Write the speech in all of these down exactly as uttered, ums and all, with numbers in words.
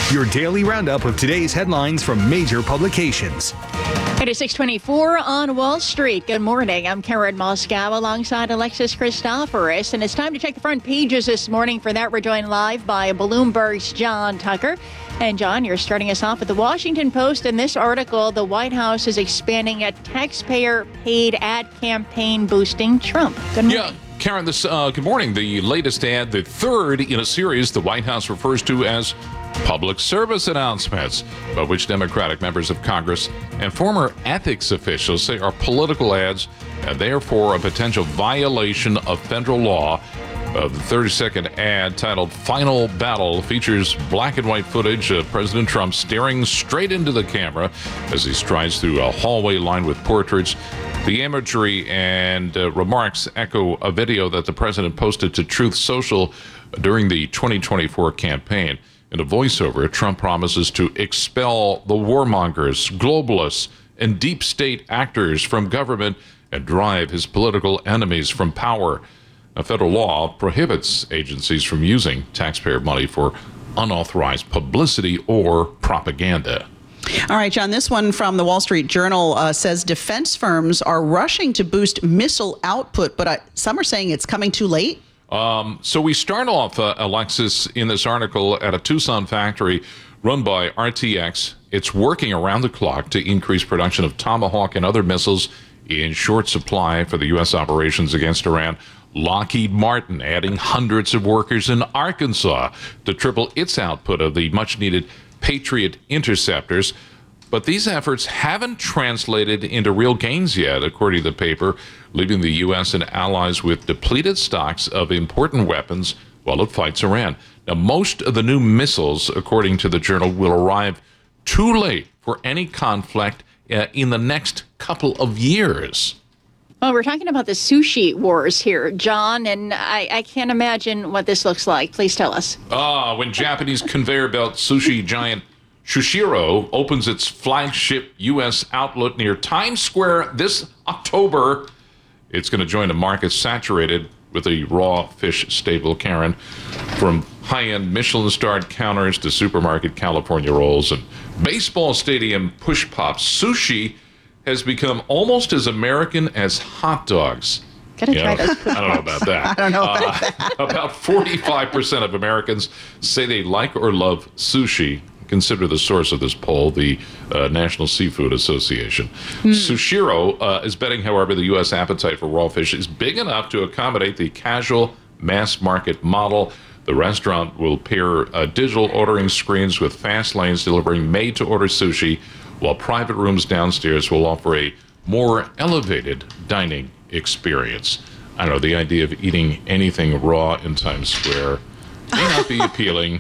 your daily roundup of today's headlines from major publications. It is six twenty-four on Wall Street. Good morning. I'm Karen Moscow alongside Alexis Christoforous, and it's time to check the front pages this morning. For that, we're joined live by Bloomberg's John Tucker. And John, you're starting us off with the Washington Post. In this article, the White House is expanding a taxpayer-paid ad campaign boosting Trump. Good morning. Yeah. Karen, this uh, good morning. The latest ad, the third in a series the White House refers to as public service announcements, but which Democratic members of Congress and former ethics officials say are political ads and therefore a potential violation of federal law. Uh, the thirty-second ad, titled Final Battle, features black and white footage of President Trump staring straight into the camera as he strides through a hallway lined with portraits. The imagery and uh, remarks echo a video that the president posted to Truth Social during the twenty twenty-four campaign. In a voiceover, Trump promises to expel the warmongers, globalists, and deep state actors from government and drive his political enemies from power. A federal law prohibits agencies from using taxpayer money for unauthorized publicity or propaganda. All right, John, this one from the Wall Street Journal uh, says defense firms are rushing to boost missile output, but uh, some are saying it's coming too late. Um, so we start off, uh, Alexis, in this article at a Tucson factory run by R T X. It's working around the clock to increase production of Tomahawk and other missiles in short supply for the U S operations against Iran. Lockheed Martin adding hundreds of workers in Arkansas to triple its output of the much-needed Patriot interceptors. But these efforts haven't translated into real gains yet, according to the paper, leaving the U S and allies with depleted stocks of important weapons while it fights Iran. Now, most of the new missiles, according to the journal, will arrive too late for any conflict uh, in the next couple of years. Well, we're talking about the sushi wars here, John, and I, I can't imagine what this looks like. Please tell us. Ah, when Japanese conveyor belt sushi giant Sushiro opens its flagship U S outlet near Times Square this October, it's going to join a market saturated with a raw fish staple, Karen, from high-end Michelin-starred counters to supermarket California rolls and baseball stadium push-pop. Sushi has become almost as American as hot dogs. Gotta you try know, those. I don't know about that. I don't know about uh, that. About forty-five percent of Americans say they like or love sushi. Consider the source of this poll, the uh, National Seafood Association. Mm. Sushiro uh, is betting, however, the U S appetite for raw fish is big enough to accommodate the casual mass market model. The restaurant will pair uh, digital ordering screens with fast lanes delivering made-to-order sushi, while private rooms downstairs will offer a more elevated dining experience. I don't know, the idea of eating anything raw in Times Square may not be appealing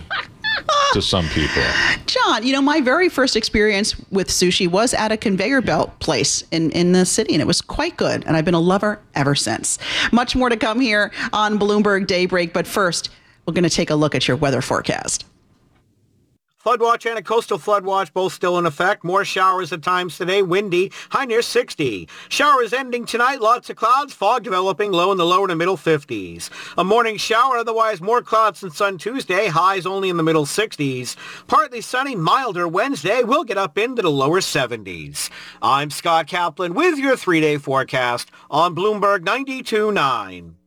to some people. John, you know, my very first experience with sushi was at a conveyor belt place in, in the city, and it was quite good, and I've been a lover ever since. Much more to come here on Bloomberg Daybreak, but first, we're going to take a look at your weather forecast. Flood watch and a coastal flood watch both still in effect. More showers at times today. Windy, high near sixty. Showers ending tonight. Lots of clouds. Fog developing low in the lower to middle fifties. A morning shower. Otherwise more clouds than sun Tuesday. Highs only in the middle sixties. Partly sunny, milder Wednesday. We'll get up into the lower seventies. I'm Scott Kaplan with your three-day forecast on Bloomberg ninety-two point nine.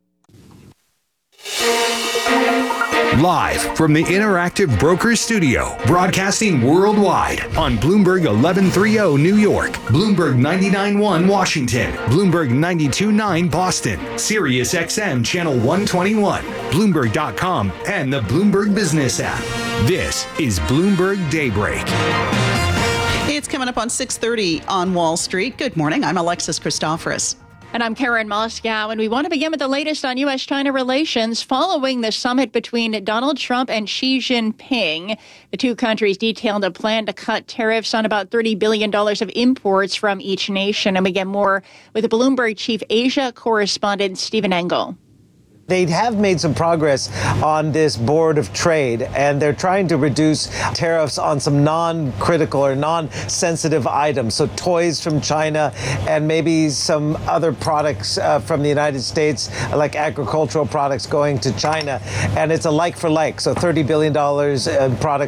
Live from the Interactive Brokers Studio, broadcasting worldwide on Bloomberg eleven thirty New York, Bloomberg ninety-nine point one Washington, Bloomberg ninety-two point nine Boston, Sirius X M Channel one twenty-one, Bloomberg dot com, and the Bloomberg Business app. This is Bloomberg Daybreak. It's coming up on six thirty on Wall Street. Good morning. I'm Alexis Christoforous. And I'm Karen Moscow, and we want to begin with the latest on U S China relations following the summit between Donald Trump and Xi Jinping. The two countries detailed a plan to cut tariffs on about thirty billion dollars of imports from each nation. And we get more with the Bloomberg Chief Asia correspondent Stephen Engel. They have made some progress on this board of trade, and they're trying to reduce tariffs on some non-critical or non-sensitive items. So toys from China and maybe some other products uh, from the United States, like agricultural products going to China. And it's a like for like. So thirty billion dollars in products